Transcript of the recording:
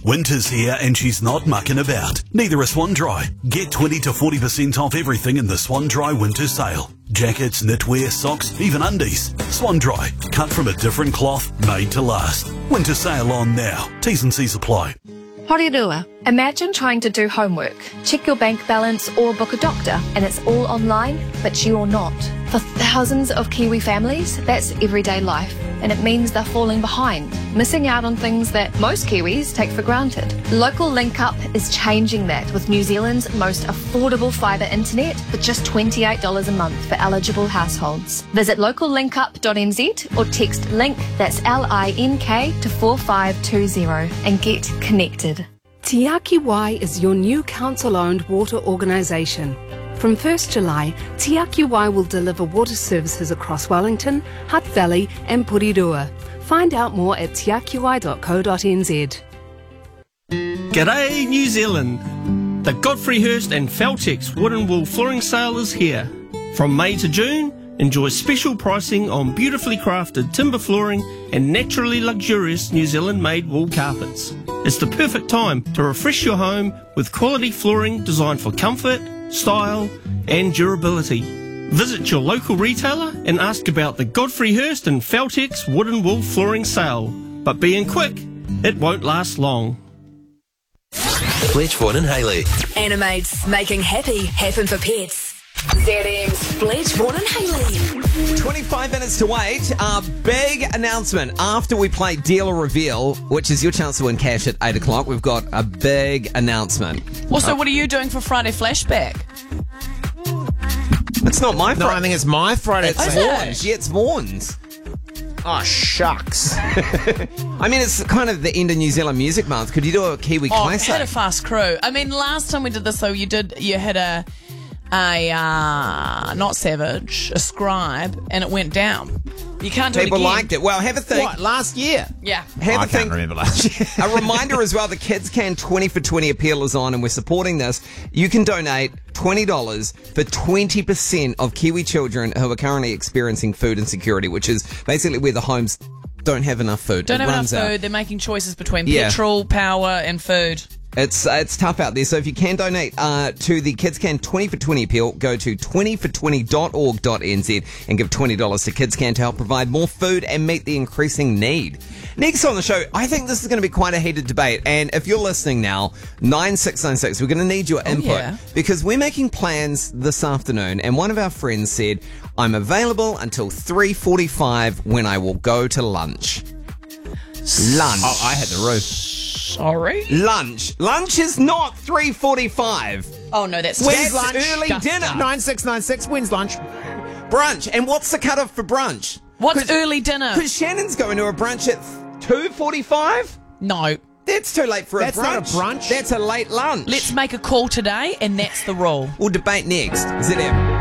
Winter's here and she's not mucking about. Neither is Swan Dry. Get 20 to 40% off everything in the Swan Dry winter sale. Jackets, knitwear, socks, even undies. Swan Dry, cut from a different cloth, made to last. Winter sale on now. T's and C's apply. Horirua. Imagine trying to do homework, check your bank balance or book a doctor, and it's all online, but you're not. For thousands of Kiwi families, that's everyday life, and it means they're falling behind, missing out on things that most Kiwis take for granted. Local Link Up is changing that with New Zealand's most affordable fibre internet for just $28 a month for eligible households. Visit locallinkup.nz or text LINK, that's LINK, to 4520 and get connected. Te Aki Wai is your new council-owned water organisation. From 1st July, Te Aki Wai will deliver water services across Wellington, Hutt Valley and Porirua. Find out more at teakiwai.co.nz. G'day New Zealand! The Godfrey Hirst and Feltex Wood and Wool Flooring Sale is here. From May to June, enjoy special pricing on beautifully crafted timber flooring and naturally luxurious New Zealand-made wool carpets. It's the perfect time to refresh your home with quality flooring designed for comfort, style and durability. Visit your local retailer and ask about the Godfrey Hirst and Feltex Wood and Wool Flooring Sale. But being quick, it won't last long. Fletch, Vaughan and Hayley. Animates making happy happen for pets. ZM's Fletch, Vaughan and Hayley. 25 minutes to wait. Our big announcement after we play Deal or Reveal, which is your chance to win cash at 8 o'clock. We've got a big announcement. Also, what are you doing for Friday Flashback? It's not my Friday. No, I think it's my Friday. It's Vaughan's. Yeah, it's Vaughan's. Oh, shucks. I mean, it's kind of the end of New Zealand Music Month. Could you do a Kiwi classic? Had a fast crew. I mean, last time we did this, though, you had a not Savage, a Scribe, and it went down. You can't do it again. People liked it. Well, have a think. What, last year? Yeah. I can't remember last year. A reminder as well, the Kids Can 20 for 20 appeal is on and we're supporting this. You can donate $20 for 20% of Kiwi children who are currently experiencing food insecurity, which is basically where the homes don't have enough food. Don't have enough food. They're making choices between petrol, power, and food. It's tough out there. So if you can donate to the Kids Can 20 for 20 appeal, go to 20for20.org.nz and give $20 to Kids Can to help provide more food and meet the increasing need. Next on the show, I think this is going to be quite a heated debate. And if you're listening now, 9696, we're going to need your input because we're making plans this afternoon. And one of our friends said, I'm available until 3:45 when I will go to lunch. Lunch. Oh, I had the roof. Sorry? Lunch. Lunch is not 3:45. Oh, no, that's lunch? Early dinner. 9696, when's lunch? Brunch. And what's the cutoff for brunch? What's early dinner? Because Shannon's going to a brunch at 2:45? No. That's too late for a brunch. That's not a brunch. That's a late lunch. Let's make a call today, and that's the rule. We'll debate next. ZM.